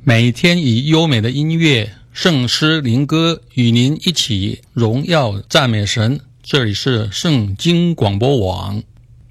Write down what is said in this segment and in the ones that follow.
每天以优美的音乐、圣诗灵歌与您一起荣耀赞美神。这里是圣经广播网。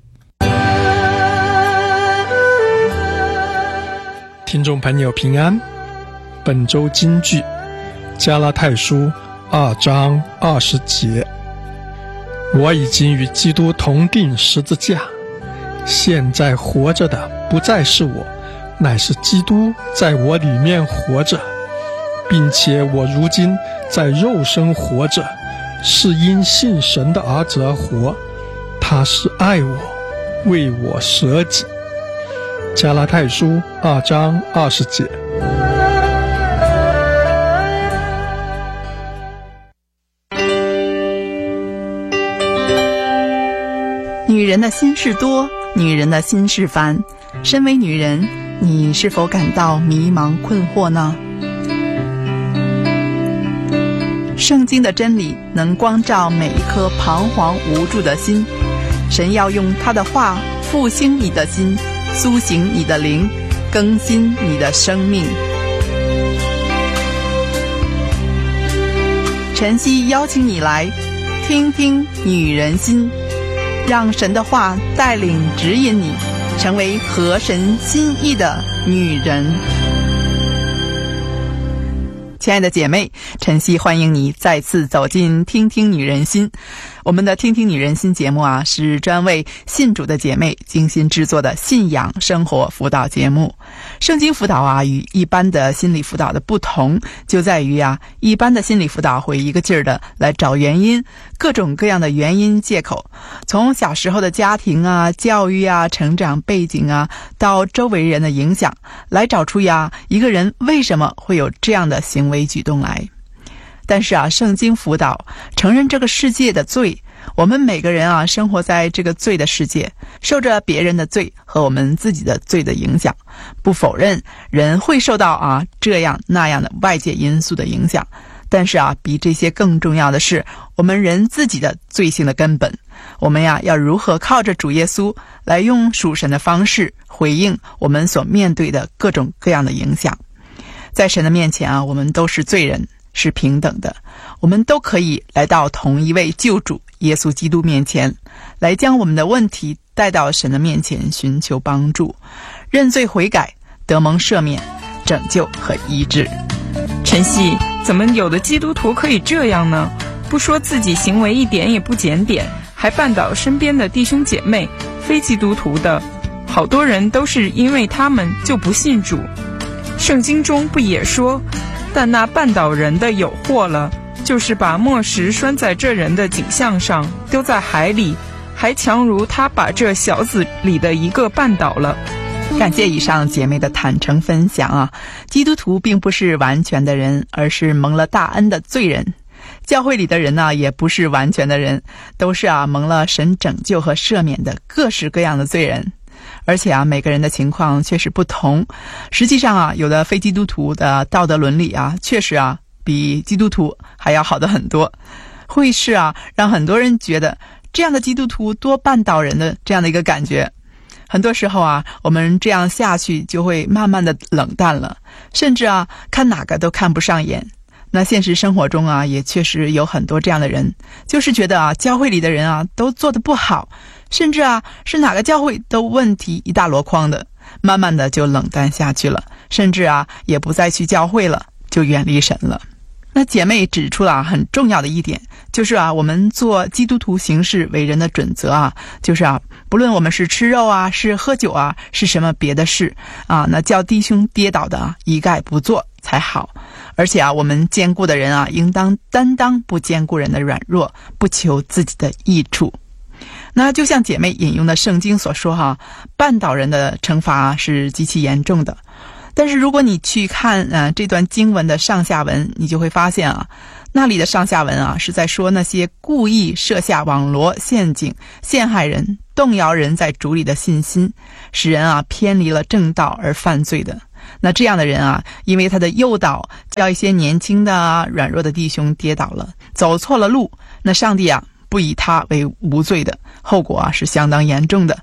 听众朋友平安，本周金句加拉太书2章20节，我已经与基督同定十字架，现在活着的不再是我，乃是基督在我里面活着，并且我如今在肉身活着，是因信神的儿子而活，他是爱我，为我舍己。加拉太书2章20节。 女人的心事多，女人的心事烦。身为女人，你是否感到迷茫困惑呢？圣经的真理能光照每一颗彷徨无助的心，神要用他的话复兴你的心，苏醒你的灵，更新你的生命。晨曦邀请你来听听女人心，让神的话带领指引你，成为合神心意的女人。亲爱的姐妹，晨曦欢迎你再次走进听听女人心。我们的听听女人心节目啊，是专为信主的姐妹精心制作的信仰生活辅导节目。圣经辅导啊，与一般的心理辅导的不同，就在于啊，一般的心理辅导会一个劲儿的来找原因，各种各样的原因借口，从小时候的家庭啊、教育啊、成长背景啊，到周围人的影响，来找出呀一个人为什么会有这样的行为举动来。但是啊，圣经辅导承认这个世界的罪，我们每个人啊生活在这个罪的世界，受着别人的罪和我们自己的罪的影响，不否认人会受到啊这样那样的外界因素的影响，但是啊比这些更重要的是我们人自己的罪性的根本。我们呀要如何靠着主耶稣来用属神的方式回应我们所面对的各种各样的影响。在神的面前啊，我们都是罪人，是平等的，我们都可以来到同一位救主耶稣基督面前，来将我们的问题带到神的面前，寻求帮助，认罪悔改，得蒙赦免、拯救和医治。 晨曦，怎么有的基督徒可以这样呢？不说自己行为一点也不检点，还绊倒身边的弟兄姐妹，非基督徒的，好多人都是因为他们就不信主。圣经中不也说，但那绊倒人的有祸了，就是把磨石拴在这人的颈项上，丢在海里，还强如他把这小子里的一个绊倒了。 感谢以上姐妹的坦诚分享啊！基督徒并不是完全的人，而是蒙了大恩的罪人。教会里的人呢，也不是完全的人，都是啊蒙了神拯救和赦免的各式各样的罪人。而且啊，每个人的情况确实不同。实际上啊，有的非基督徒的道德伦理啊，确实啊，比基督徒还要好的很多。会是啊，让很多人觉得这样的基督徒多绊倒人的这样的一个感觉。很多时候啊，我们这样下去就会慢慢的冷淡了，甚至啊，看哪个都看不上眼。那现实生活中啊，也确实有很多这样的人，就是觉得啊，教会里的人啊，都做得不好，甚至啊，是哪个教会都问题一大箩筐的，慢慢的就冷淡下去了，甚至啊，也不再去教会了，就远离神了。那姐妹指出了很重要的一点，就是啊，我们做基督徒行事为人的准则啊，就是啊，不论我们是吃肉啊，是喝酒啊，是什么别的事啊，那叫弟兄跌倒的啊，一概不做才好。而且啊，我们坚固的人啊，应当担当不坚固人的软弱，不求自己的益处。那就像姐妹引用的圣经所说哈，绊倒人的惩罚是极其严重的。但是如果你去看这段经文的上下文，你就会发现啊，那里的上下文啊是在说那些故意设下网罗陷阱，陷害人，动摇人在主里的信心，使人啊偏离了正道而犯罪的。那这样的人啊，因为他的诱导，叫一些年轻的啊软弱的弟兄跌倒了，走错了路，那上帝啊不以他为无罪的，后果啊是相当严重的。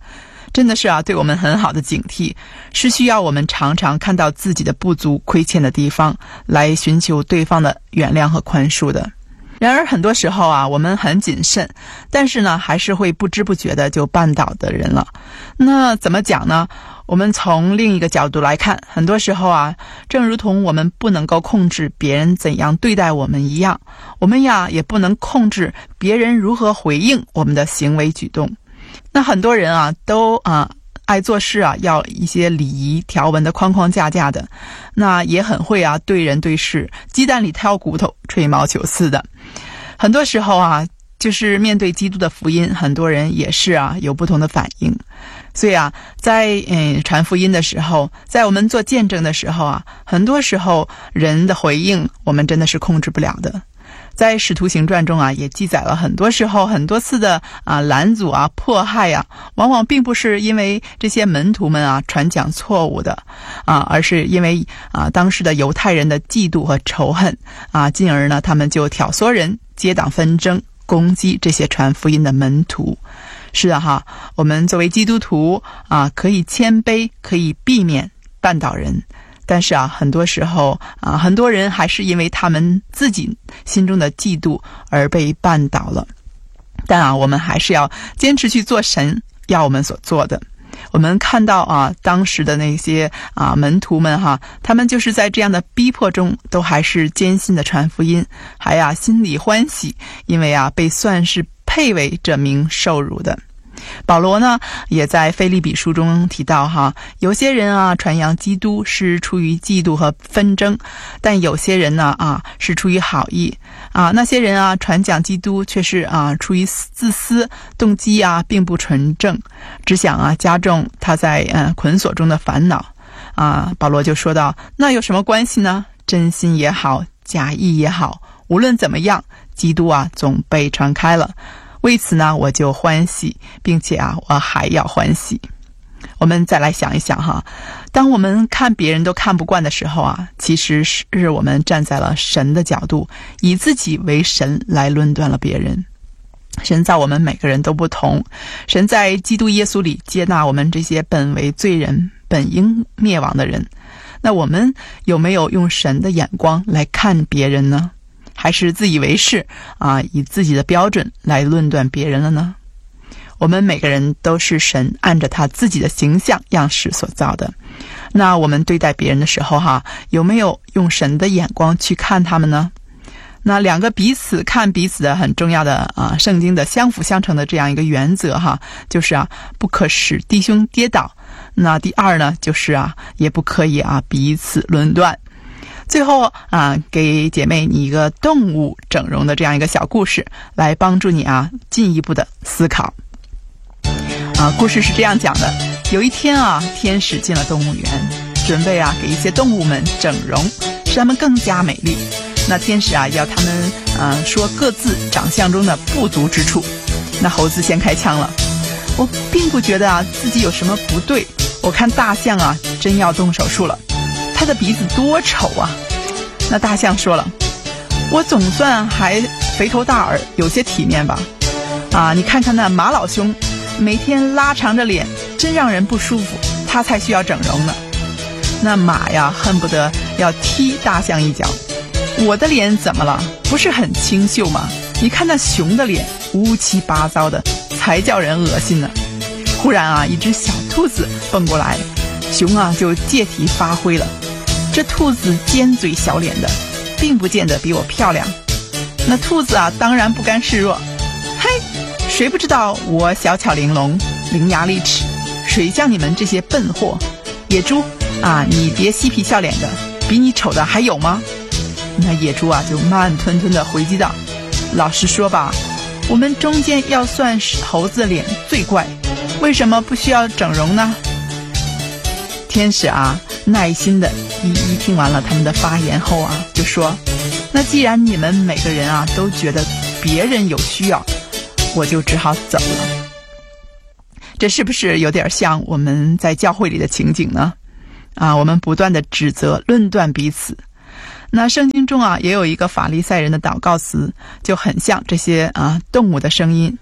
真的是对我们很好的警惕，是需要我们常常看到自己的不足、亏欠的地方，来寻求对方的原谅和宽恕的。然而很多时候我们很谨慎，但是呢还是会不知不觉的就绊倒的人了。那怎么讲呢？我们从另一个角度来看，很多时候正如同我们不能够控制别人怎样对待我们一样，我们也不能控制别人如何回应我们的行为举动。那很多人都爱做事要一些礼仪条文的框框架架的，那也很会对人对事鸡蛋里挑骨头，吹毛求疵的。很多时候就是面对基督的福音，很多人也是有不同的反应。所以在传福音的时候，在我们做见证的时候很多时候人的回应我们真的是控制不了的。在使徒行传中也记载了很多时候很多次的拦阻迫害往往并不是因为这些门徒们传讲错误的而是因为当时的犹太人的嫉妒和仇恨进而呢他们就挑唆人结党纷争，攻击这些传福音的门徒。是的我们作为基督徒可以谦卑，可以避免绊倒人，但是很多时候很多人还是因为他们自己心中的嫉妒而被绊倒了。但我们还是要坚持去做神要我们所做的。我们看到当时的那些门徒们他们就是在这样的逼迫中都还是坚信的传福音，还心里欢喜，因为被算是配为这名受辱的。保罗呢也在腓立比书中提到有些人传扬基督是出于嫉妒和纷争，但有些人呢是出于好意那些人传讲基督却是出于自私，动机并不纯正，只想加重他在捆锁中的烦恼保罗就说到，那有什么关系呢？真心也好，假意也好，无论怎么样，基督总被传开了，为此呢我就欢喜，并且我还要欢喜。我们再来想一想当我们看别人都看不惯的时候其实是我们站在了神的角度，以自己为神来论断了别人。神造我们每个人都不同，神在基督耶稣里接纳我们这些本为罪人，本应灭亡的人。那我们有没有用神的眼光来看别人呢？还是自以为是以自己的标准来论断别人了呢？我们每个人都是神按着他自己的形象样式所造的，那我们对待别人的时候有没有用神的眼光去看他们呢？那两个彼此看彼此的很重要的圣经的相辅相成的这样一个原则就是不可使弟兄跌倒。那第二呢就是也不可以彼此论断。最后给姐妹你一个动物整容的这样一个小故事，来帮助你进一步的思考。故事是这样讲的，有一天天使进了动物园，准备给一些动物们整容，使它们更加美丽。那天使要他们说各自长相中的不足之处。那猴子先开枪了，我并不觉得自己有什么不对，我看大象真要动手术了，它的鼻子多丑那大象说了，我总算还肥头大耳，有些体面吧你看看那马老兄每天拉长着脸，真让人不舒服，他才需要整容呢。那马恨不得要踢大象一脚，我的脸怎么了？不是很清秀吗？你看那熊的脸乌七八糟的，才叫人恶心呢。忽然一只小兔子蹦过来，熊就借题发挥了，这兔子尖嘴小脸的，并不见得比我漂亮。那兔子当然不甘示弱，嘿，谁不知道我小巧玲珑，伶牙俐齿，谁像你们这些笨货？野猪你别嬉皮笑脸的，比你丑的还有吗？那野猪就慢吞吞的回击道，老实说吧，我们中间要算是猴子的脸最怪，为什么不需要整容呢？天使耐心的一一听完了他们的发言后就说，那既然你们每个人都觉得别人有需要，我就只好走了。这是不是有点像我们在教会里的情景呢？我们不断的指责论断彼此。那圣经中也有一个法利赛人的祷告词，就很像这些动物的声音。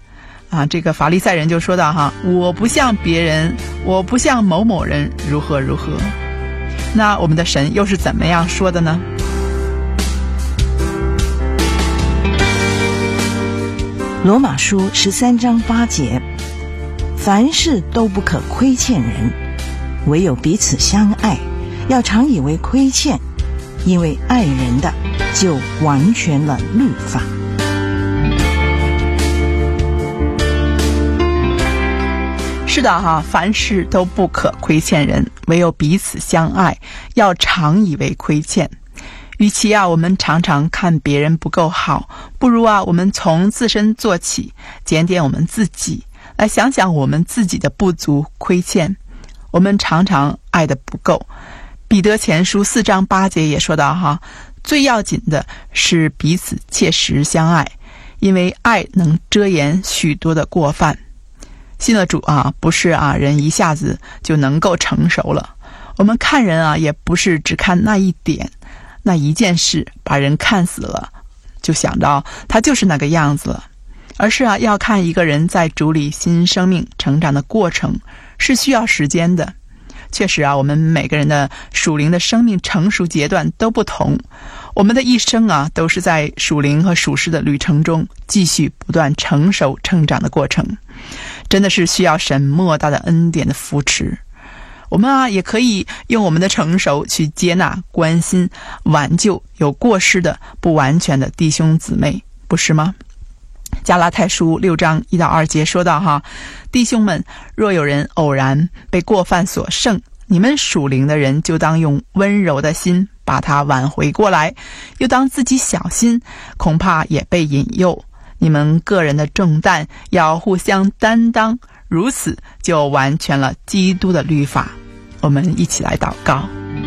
这个法利赛人就说到哈，我不像别人，我不像某某人如何如何。那我们的神又是怎么样说的呢？ 罗马书13章8节，凡事都不可亏欠人，唯有彼此相爱，要常以为亏欠，因为爱人的就完全了律法。 是的哈，凡事都不可亏欠人，唯有彼此相爱，要常以为亏欠。与其我们常常看别人不够好，不如我们从自身做起，检点我们自己，来想想我们自己的不足亏欠，我们常常爱的不够。彼得前书4章8节也说到哈，最要紧的是彼此切实相爱，因为爱能遮掩许多的过犯。信了主不是人一下子就能够成熟了。我们看人也不是只看那一点，那一件事把人看死了，就想到他就是那个样子了，而是要看一个人在主里新生命成长的过程，是需要时间的。确实我们每个人的属灵的生命成熟阶段都不同，我们的一生都是在属灵和属世的旅程中继续不断成熟成长的过程，真的是需要神莫大的恩典的扶持。我们也可以用我们的成熟去接纳、关心、挽救有过失的不完全的弟兄姊妹，不是吗？加拉太书6章1到2节说到哈，弟兄们，若有人偶然被过犯所胜，你们属灵的人就当用温柔的心把他挽回过来，又当自己小心，恐怕也被引诱。你们个人的重担要互相担当，如此就完全了基督的律法。我们一起来祷告。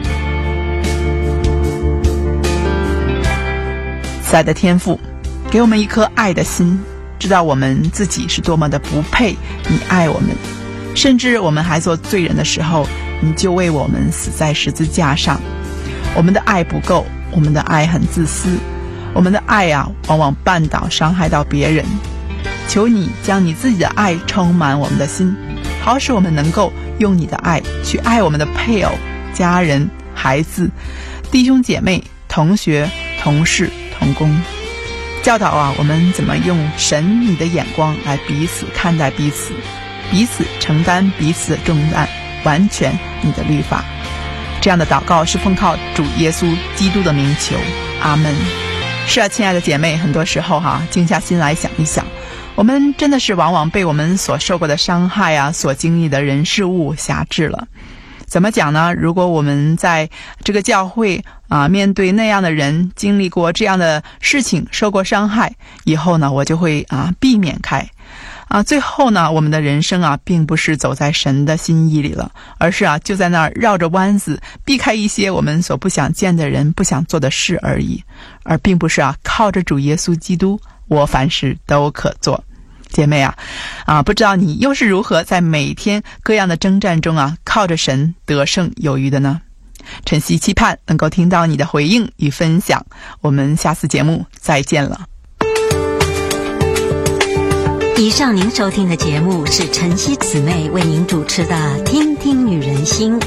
慈爱的天父，给我们一颗爱的心，知道我们自己是多么的不配你爱我们，甚至我们还做罪人的时候，你就为我们死在十字架上。我们的爱不够，我们的爱很自私，我们的爱往往绊倒伤害到别人。求你将你自己的爱充满我们的心，好使我们能够用你的爱去爱我们的配偶、家人、孩子、弟兄姐妹、同学、同事、同工。教导我们怎么用神你的眼光来彼此看待彼此，彼此承担彼此的重担，完全你的律法。这样的祷告是奉靠主耶稣基督的名求，阿们。是亲爱的姐妹，很多时候静下心来想一想，我们真的是往往被我们所受过的伤害所经历的人事物辖制了。怎么讲呢？如果我们在这个教会面对那样的人，经历过这样的事情，受过伤害，以后呢，我就会避免开。最后呢，我们的人生并不是走在神的心意里了，而是就在那儿绕着弯子，避开一些我们所不想见的人、不想做的事而已，而并不是靠着主耶稣基督，我凡事都可做。姐妹不知道你又是如何在每天各样的征战中靠着神得胜有余的呢？晨曦期盼能够听到你的回应与分享，我们下次节目再见了。 以上您收听的节目是晨曦姊妹为您主持的《听听女人心》。